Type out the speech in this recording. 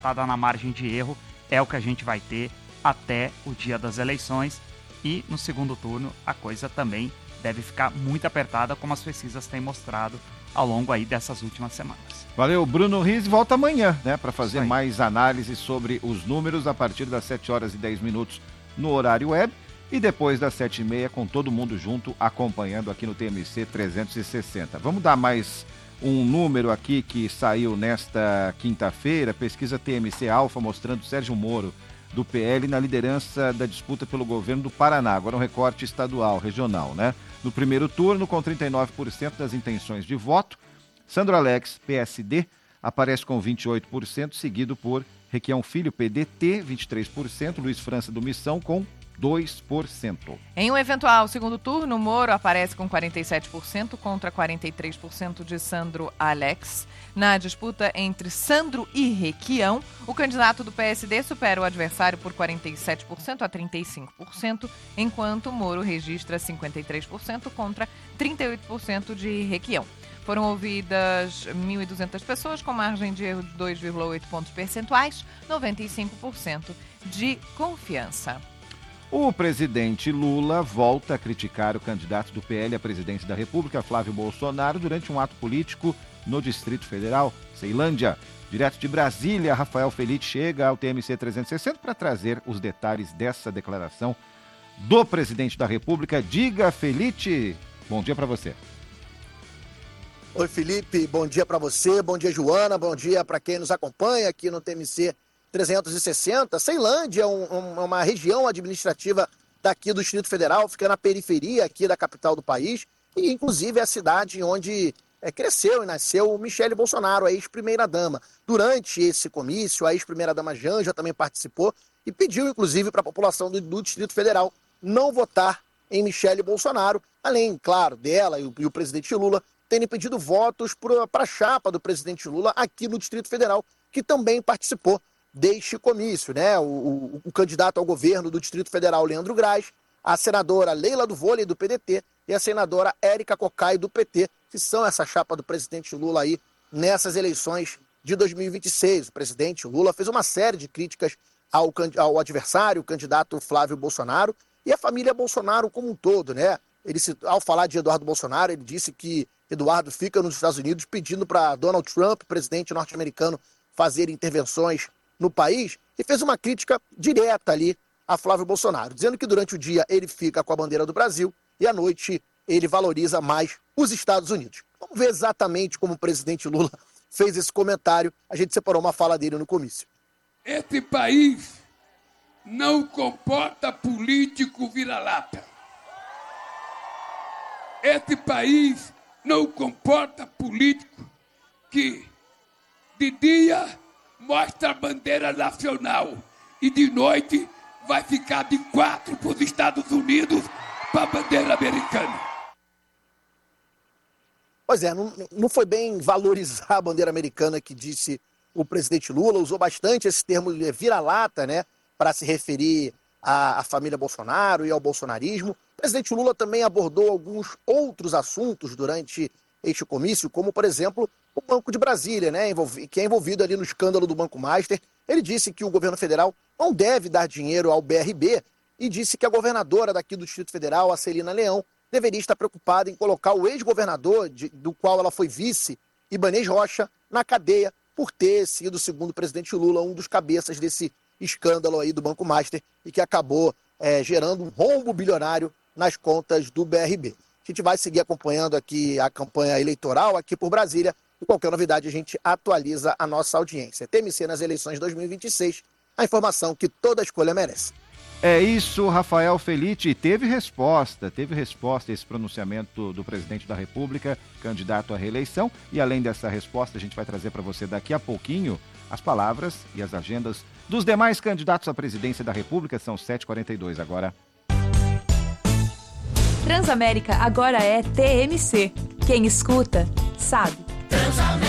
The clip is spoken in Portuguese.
está na margem de erro, é o que a gente vai ter até o dia das eleições. E no segundo turno a coisa também deve ficar muito apertada, como as pesquisas têm mostrado ao longo aí dessas últimas semanas. Valeu, Bruno Riz volta amanhã, né, para fazer mais análise sobre os números a partir das 7h10 no horário web e depois das 7h30 com todo mundo junto acompanhando aqui no TMC 360. Vamos dar mais um número aqui que saiu nesta quinta-feira, pesquisa TMC Alfa mostrando Sérgio Moro do PL na liderança da disputa pelo governo do Paraná, agora um recorte estadual, regional, né? No primeiro turno, com 39% das intenções de voto, Sandro Alex, PSD, aparece com 28%, seguido por Requião Filho, PDT, 23%, Luiz França do Missão, com 2%. Em um eventual segundo turno, Moro aparece com 47% contra 43% de Sandro Alex. Na disputa entre Sandro e Requião, o candidato do PSD supera o adversário por 47% a 35%, enquanto Moro registra 53% contra 38% de Requião. Foram ouvidas 1.200 pessoas com margem de erro de 2,8 pontos percentuais, 95% de confiança. O presidente Lula volta a criticar o candidato do PL à presidência da República, Flávio Bolsonaro, durante um ato político no Distrito Federal, Ceilândia. Direto de Brasília, Rafael Felite chega ao TMC 360 para trazer os detalhes dessa declaração do presidente da República. Diga, Felite, bom dia para você. Oi, Felipe, bom dia para você, bom dia, Joana, bom dia para quem nos acompanha aqui no TMC 360. Ceilândia é uma região administrativa daqui do Distrito Federal, fica na periferia aqui da capital do país, e inclusive é a cidade onde cresceu e nasceu Michele Bolsonaro, a ex-primeira-dama. Durante esse comício, a ex-primeira-dama Janja também participou e pediu, inclusive, para a população do Distrito Federal não votar em Michele Bolsonaro, além, claro, dela e o presidente Lula terem pedido votos para a chapa do presidente Lula aqui no Distrito Federal, que também participou deste comício, né? O candidato ao governo do Distrito Federal, Leandro Graz, a senadora Leila do Vôlei, do PDT, e a senadora Érica Cocai, do PT, que são essa chapa do presidente Lula aí nessas eleições de 2026. O presidente Lula fez uma série de críticas ao adversário, o candidato Flávio Bolsonaro, e a família Bolsonaro como um todo, né? Ao falar de Eduardo Bolsonaro, ele disse que Eduardo fica nos Estados Unidos pedindo para Donald Trump, presidente norte-americano, fazer intervenções no país, e fez uma crítica direta ali a Flávio Bolsonaro, dizendo que durante o dia ele fica com a bandeira do Brasil e à noite ele valoriza mais os Estados Unidos. Vamos ver exatamente como o presidente Lula fez esse comentário. A gente separou uma fala dele no comício. Esse país não comporta político vira-lata. Esse país não comporta político que de dia mostra a bandeira nacional e de noite vai ficar de 4 para os Estados Unidos para a bandeira americana. Pois é, não foi bem valorizar a bandeira americana que disse o presidente Lula, usou bastante esse termo vira-lata, né, para se referir à família Bolsonaro e ao bolsonarismo. O presidente Lula também abordou alguns outros assuntos durante este comício, como, por exemplo, o Banco de Brasília, né, que é envolvido ali no escândalo do Banco Master. Ele disse que o governo federal não deve dar dinheiro ao BRB e disse que a governadora daqui do Distrito Federal, a Celina Leão, deveria estar preocupada em colocar o ex-governador, do qual ela foi vice, Ibanez Rocha, na cadeia por ter sido, segundo o presidente Lula, um dos cabeças desse escândalo aí do Banco Master e que acabou gerando um rombo bilionário nas contas do BRB. A gente vai seguir acompanhando aqui a campanha eleitoral aqui por Brasília e qualquer novidade a gente atualiza a nossa audiência. TMC nas eleições 2026, a informação que toda escolha merece. É isso, Rafael Felite. Teve resposta esse pronunciamento do presidente da República, candidato à reeleição. E além dessa resposta, a gente vai trazer para você daqui a pouquinho as palavras e as agendas dos demais candidatos à presidência da República. São 7h42 agora. Transamérica agora é TMC. Quem escuta, sabe.